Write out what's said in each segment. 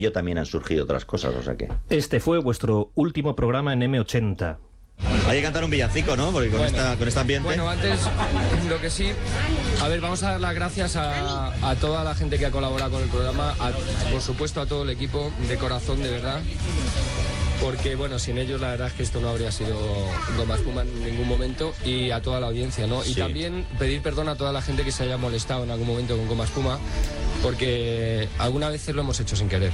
yo también han surgido otras cosas, o sea que... Este fue vuestro último programa en M80. Hay que cantar un villancico, ¿no? Porque con este ambiente... Bueno, antes, lo que sí... A ver, vamos a dar las gracias a toda la gente que ha colaborado con el programa, por supuesto a todo el equipo, de corazón, de verdad. Porque, bueno, sin ellos la verdad es que esto no habría sido Goma Espuma en ningún momento, y a toda la audiencia, ¿no? Y también pedir perdón a toda la gente que se haya molestado en algún momento con Goma Espuma, porque alguna vez lo hemos hecho sin querer.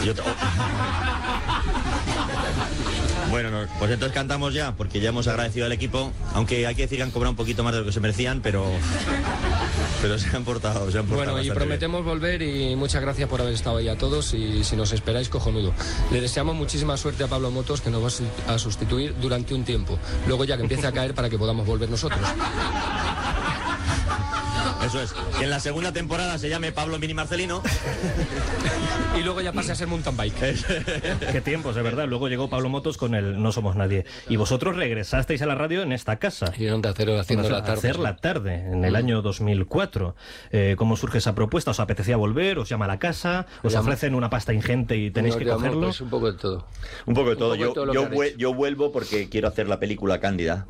Bueno, pues entonces cantamos ya, porque ya hemos agradecido al equipo, aunque hay que decir que han cobrado un poquito más de lo que se merecían, pero se han portado Bueno, y prometemos volver, y muchas gracias por haber estado ahí a todos, y si nos esperáis, cojonudo. Le deseamos muchísima suerte a Pablo Motos, que nos va a sustituir durante un tiempo, luego ya que empiece a caer para que podamos volver nosotros. Eso es, que en la segunda temporada se llame Pablo Mini Marcelino. Y luego ya pase a ser mountain bike. Qué tiempos, de verdad. Luego llegó Pablo Motos con el No Somos Nadie. Y vosotros regresasteis a la radio en esta casa. Y en Onda Cero haciendo la tarde. Hacer la tarde, en el año 2004. ¿Cómo surge esa propuesta? ¿Os apetecía volver? ¿Os llama a la casa? ¿Os ofrecen una pasta ingente y tenéis que cogerlo? Pues un poco de todo. Un poco de todo. Yo vuelvo porque quiero hacer la película Cándida.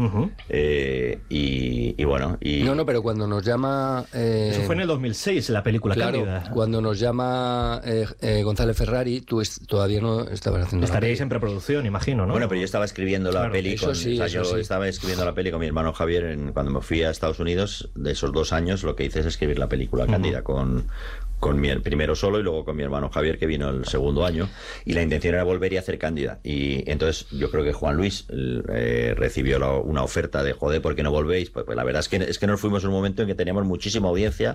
Y bueno... No, pero cuando nos llama... Eso fue en el 2006, la película Cándida. Cuando nos llama González Ferrari, tú todavía no estabas haciendo... Estaríais en preproducción, imagino, ¿no? Bueno, pero yo estaba escribiendo la peli estaba escribiendo la peli con mi hermano Javier cuando me fui a Estados Unidos. De esos 2 años lo que hice es escribir la película Cándida con mi primero solo y luego con mi hermano Javier, que vino el segundo año, y la intención era volver y hacer Cándida. Y entonces yo creo que Juan Luis recibió una oferta de joder, ¿por qué no volvéis? Pues la verdad es que nos fuimos en un momento en que teníamos muchísima audiencia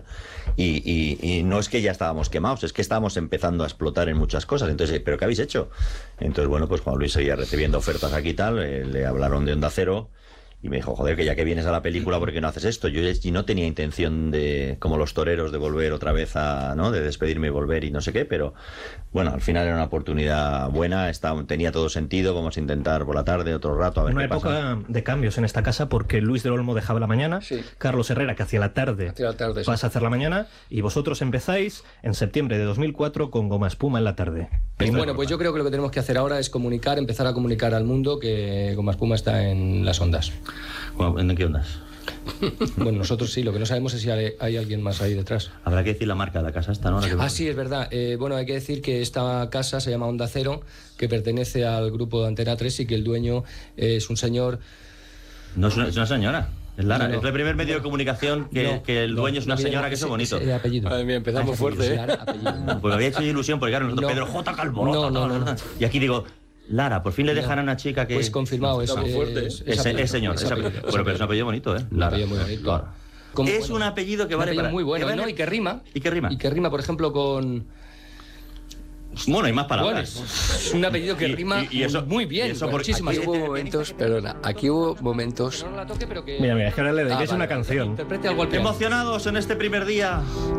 y no es que ya estábamos quemados, es que estábamos empezando a explotar en muchas cosas. Entonces, ¿pero qué habéis hecho? Entonces, bueno, pues Juan Luis seguía recibiendo ofertas aquí y tal, le hablaron de Onda Cero. Y me dijo, joder, que ya que vienes a la película, ¿por qué no haces esto? Yo no tenía intención de, como los toreros, de volver otra vez de despedirme y volver y no sé qué, pero bueno, al final era una oportunidad buena, tenía todo sentido, vamos a intentar por la tarde, otro rato, a ver qué pasa. Una época de cambios en esta casa, porque Luis del Olmo dejaba la mañana, Carlos Herrera, que hacía la tarde, pasa a hacer la mañana, y vosotros empezáis en septiembre de 2004 con Goma Espuma en la tarde. Bueno, pues yo creo que lo que tenemos que hacer ahora es empezar a comunicar al mundo que Goma Espuma está en las ondas. ¿En qué ondas? Bueno, nosotros sí, lo que no sabemos es si hay alguien más ahí detrás. Habrá que decir la marca de la casa esta, ¿no? Sí, es verdad. Bueno, hay que decir que esta casa se llama Onda Cero, que pertenece al grupo de Antena 3 y que el dueño es un señor... No es una señora. Es Lara, es el primer medio de comunicación que el dueño es una señora, que eso es bonito. Apellido. Madre mía, empezamos fuerte, Pues me había hecho ilusión, porque claro, nosotros Pedro J. Calvo. No. Y aquí digo... Lara, por fin le dejan a una chica que... Pues confirmado, es señor. Bueno, pero es un apellido bonito, ¿eh? Lara. Un apellido muy bonito. Es un apellido que vale para... muy bueno, ¿no? Y que rima. ¿Y qué rima? Y que rima, por ejemplo, con... Bueno, hay más palabras. Bueno, es un apellido que rima y eso, muy bien. Eso muchísimas. Aquí hubo momentos, perdona, No la toque, pero que... Mira, es que ahora le dediquéis una canción. Interprete algo al piano. Emocionados en este primer día.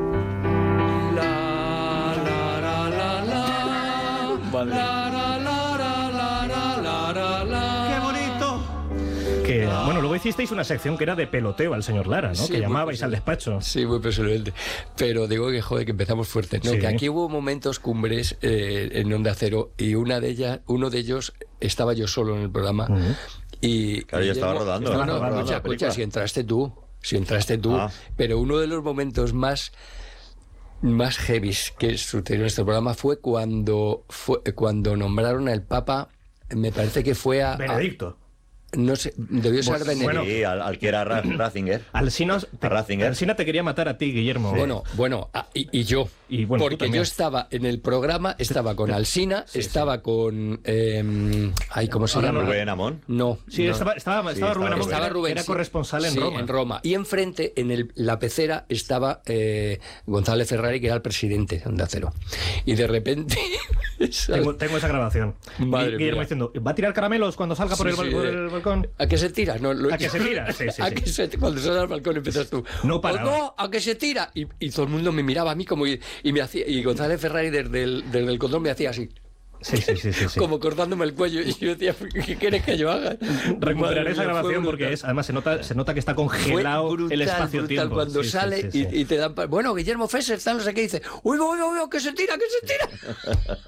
Bueno, luego hicisteis una sección que era de peloteo al señor Lara, ¿no? Que llamabais al despacho. Sí, muy personalmente. Pero digo que joder, que empezamos fuerte. No, que aquí hubo momentos cumbres en Onda Cero, y uno de ellos estaba yo solo en el programa. Y claro, yo estaba rodando. Escucha, si entraste tú. Pero uno de los momentos más heavies que sucedió en este programa fue cuando nombraron al Papa, me parece que fue a... Benedicto. No sé, debió ser Benedicto. Bueno, sí, al que era Ratzinger. Alsina te quería matar a ti, Guillermo. Bueno, y yo. Porque yo estaba en el programa, estaba con Alsina, estaba con... ¿cómo se llama? ¿Rubén Amón? No. Sí, estaba Rubén Amón. Estaba Rubén, era corresponsal en Roma. Y enfrente, en la pecera, estaba González Ferrari, que era el presidente de Onda Cero. Y de repente... tengo esa grabación. Guillermo diciendo, ¿va a tirar caramelos cuando salga por el balcón? ¿A qué se tira? ¿A qué se tira? Sí. Cuando sale al balcón empiezas tú. No paraba. No, ¿a qué se tira? Y todo el mundo me miraba a mí como y me hacía, y González Ferrari desde el control me hacía así. Sí. Como cortándome el cuello, y yo decía, ¿qué quieres que yo haga? Recuperaré esa grabación porque además se nota que está congelado el espacio-tiempo. Cuando sale y te dan... Bueno, Guillermo Fesser, tal, no sé qué, dice, uy, que se tira.